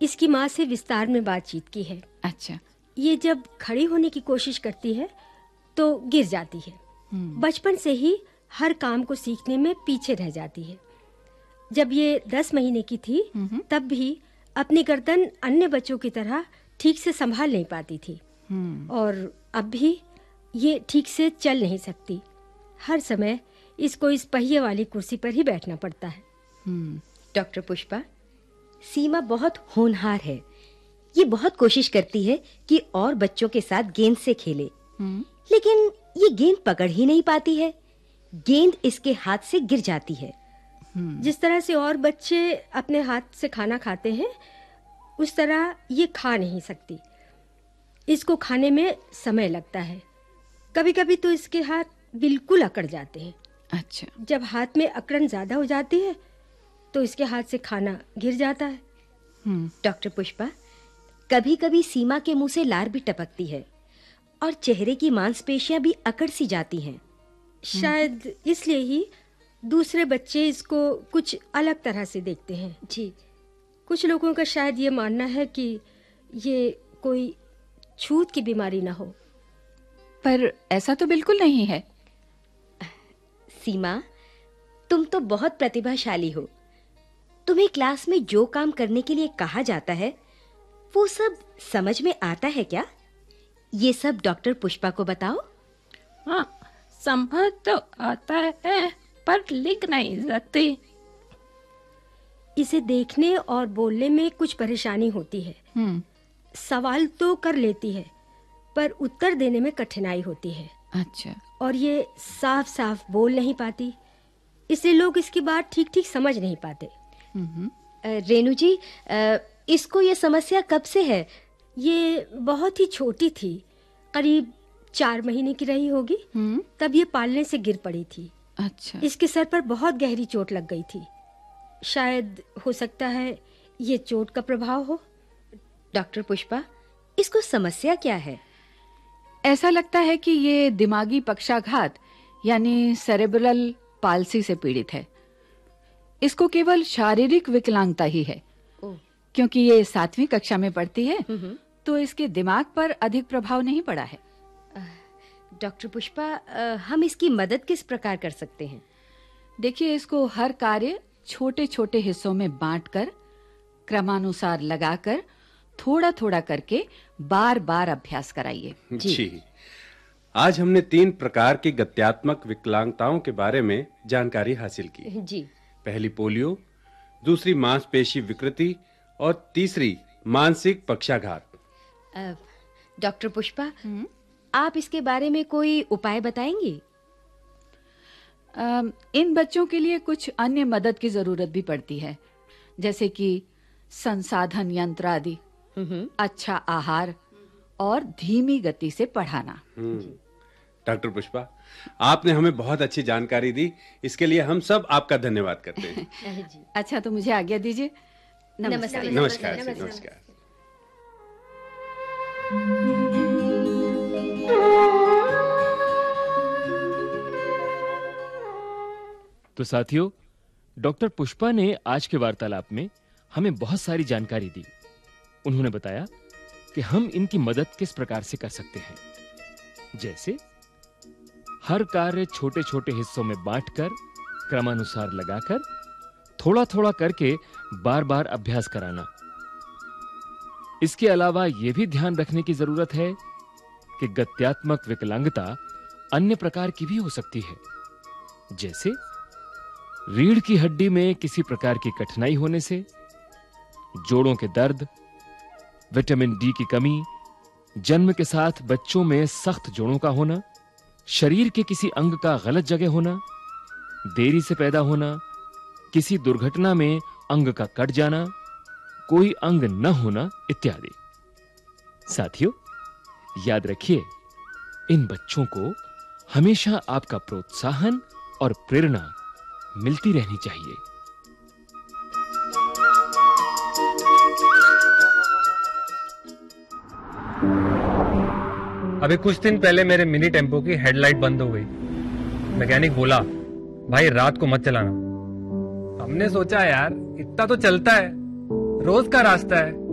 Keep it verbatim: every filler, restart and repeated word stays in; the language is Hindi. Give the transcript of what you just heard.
इसकी माँ से विस्तार में बातचीत की है। अच्छा। ये जब खड़ी होने की कोशिश करती है तो गिर जाती है। बचपन से ही हर काम को सीखने में पीछे रह जाती है। जब ये दस महीने की थी तब भी अपनी गर्दन अन्य बच्चों की तरह ठीक से संभाल नहीं पाती थी, और अब भी ये ठीक से चल नहीं सकती। हर समय इसको इस पहिए वाली कुर्सी पर ही बैठना पड़ता है। डॉक्टर पुष्पा, सीमा बहुत होनहार है। ये बहुत कोशिश करती है कि और बच्चों के साथ गेंद से खेले, लेकिन ये गेंद पकड़ ही नहीं पाती है। गेंद इसके हाथ से गिर जाती है। जिस तरह से और बच्चे अपने हाथ से खाना खाते हैं, उस तरह ये खा नहीं सकती। इसको खाने में समय लगता है। कभी-कभी तो इसके हाथ बिल्कुल अकड़ जाते हैं। अच्छा। जब हाथ में अकड़न ज्यादा हो जाती है तो इसके हाथ से खाना गिर जाता है। डॉक्टर पुष्पा, कभी-कभी सीमा के मुंह से लार भी टपकती है और चेहरे की मांसपेशियां भी अकड़ सी जाती हैं। शायद इसलिए ही दूसरे बच्चे इसको कुछ अलग तरह से देखते हैं। जी। कुछ लोगों का शायद ये मानना है कि ये कोई छूत की बीमारी ना हो, पर ऐसा तो बिल्कुल नहीं है। सीमा, तुम तो बहुत प्रतिभाशाली हो। तुम्हें क्लास में जो काम करने के लिए कहा जाता है वो सब समझ में आता है क्या? ये सब डॉक्टर पुष्पा को बताओ। हाँ, समझ तो आता है पर लिख नहीं सकती। इसे देखने और बोलने में कुछ परेशानी होती है। सवाल तो कर लेती है पर उत्तर देने में कठिनाई होती है। अच्छा। और ये साफ साफ बोल नहीं पाती, इसलिए लोग इसकी बात ठीक ठीक समझ नहीं पाते। रेणु जी, इसको ये समस्या कब से है? ये बहुत ही छोटी थी, करीब चार महीने की रही होगी। तब ये पालने से गिर पड़ी थी। अच्छा। इसके सर पर बहुत गहरी चोट लग गई थी। शायद हो सकता है ये चोट का प्रभाव हो। डॉक्टर पुष्पा, इसको समस्या क्या है? ऐसा लगता है कि ये दिमागी पक्षाघात यानी सेरेब्रल पाल्सी से पीड़ित है। इसको केवल शारीरिक विकलांगता ही है, क्योंकि ये सातवीं कक्षा में पढ़ती है, तो इसके दिमाग पर अधिक प्रभाव नहीं पड़ा है। डॉक्टर पुष्पा, हम इसकी मदद किस प्रकार कर सकते हैं? देखिए, इसको हर कार्य छोटे-छोटे हिस्सों में बांटकर, क्रमानुसार लगाकर, थोड़ा-थोड़ा करके बार-बार अभ्यास कराइए। जी।, जी आज हमने तीन प्रकार की गत्यात्मक विकलांगताओं के बारे में जानकारी हासिल की। जी। पहली पोलियो, दूसरी मांसपेशी विकृति और तीसरी मानसिक पक्षाघात। डॉक्टर पुष्पा, आप इसके बारे में कोई उपाय बताएंगी? इन बच्चों के लिए कुछ अन्य मदद की जरूरत भी पड़ती है, जैसे कि संसाधन यंत्र आदि, अच्छा आहार और धीमी गति से पढ़ाना। डॉक्टर पुष्पा, आपने हमें बहुत अच्छी जानकारी दी, इसके लिए हम सब आपका धन्यवाद करते हैं। अच्छा, तो मुझे आज्ञा दीजिए। नमस्कार। नमस्कार। नमस्कार। तो साथियों, डॉक्टर पुष्पा ने आज के वार्तालाप में हमें बहुत सारी जानकारी दी। उन्होंने बताया कि हम इनकी मदद किस प्रकार से कर सकते हैं, जैसे हर कार्य छोटे-छोटे हिस्सों में बांटकर, क्रमानुसार लगाकर, थोड़ा-थोड़ा करके बार-बार अभ्यास कराना। इसके अलावा यह भी ध्यान रखने की जरूरत है कि गत्यात्मक विकलांगता अन्य प्रकार की भी हो सकती है, जैसे रीढ़ की हड्डी में किसी प्रकार की कठिनाई होने से, जोड़ों के दर्द, विटामिन डी की कमी, जन्म के साथ बच्चों में सख्त जोड़ों का होना, शरीर के किसी अंग का गलत जगह होना, देरी से पैदा होना, किसी दुर्घटना में अंग का कट जाना, कोई अंग न होना इत्यादि। साथियों, याद रखिए, इन बच्चों को हमेशा आपका प्रोत्साहन और प्रेरणा मिलती रहनी चाहिए। अभी कुछ दिन पहले मेरे मिनी टेम्पो की हेडलाइट बंद हो गई। मैकेनिक बोला, भाई रात को मत चलाना। हमने सोचा यार इतना तो चलता है, रोज का रास्ता है,